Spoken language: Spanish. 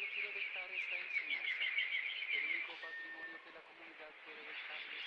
quiero dejar esta enseñanza. El único patrimonio que la comunidad puede dejarle